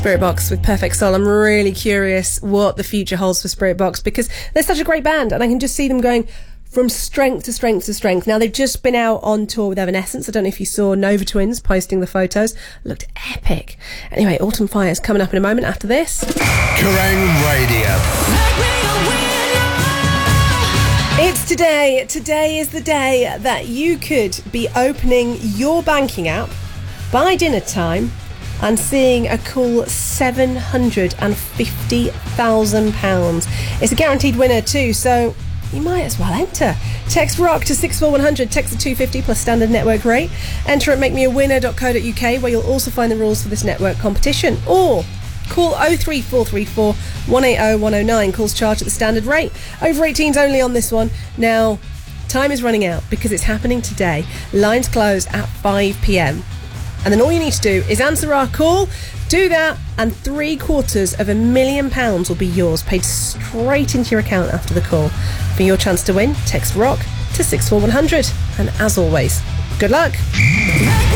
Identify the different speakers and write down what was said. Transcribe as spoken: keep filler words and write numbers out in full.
Speaker 1: Spirit Box with Perfect Soul. I'm really curious what the future holds for Spirit Box, because they're such a great band and I can just see them going from strength to strength to strength. Now, they've just been out on tour with Evanescence. I don't know if you saw Nova Twins posting the photos. Looked epic. Anyway, Autumn Fire is coming up in a moment after this.
Speaker 2: Kerrang Radio.
Speaker 1: It's today. Today is the day that you could be opening your banking app by dinner time and seeing a cool seven hundred fifty thousand pounds. It's a guaranteed winner too, so you might as well enter. Text ROCK to six four one hundred, text the two fifty plus standard network rate. Enter at make me a winner dot co dot uk, where you'll also find the rules for this network competition. Or call oh three four three four, one eight oh, one oh nine. Calls charged at the standard rate. Over eighteens only on this one. Now, time is running out because it's happening today. Lines close at five p.m. And then all you need to do is answer our call. Do that, and three quarters of a million pounds will be yours, paid straight into your account after the call. For your chance to win, text ROCK to six four one hundred. And as always, good luck.